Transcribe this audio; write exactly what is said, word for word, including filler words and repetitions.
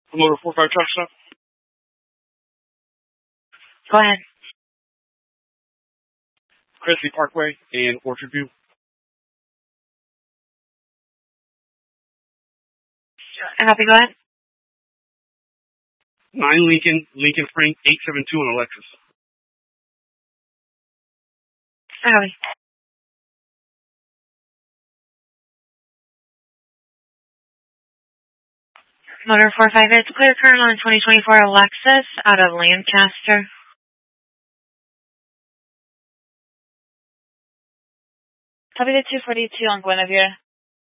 Motor four five truck stop. Go ahead. Cressley Parkway and Orchard View. Happy, go ahead. nine Lincoln, Lincoln Frank, eight seven two on Alexis. Happy. Motor four five eight, clear current on twenty twenty-four Lexus out of Lancaster. Copy the two forty-two on Guinevere.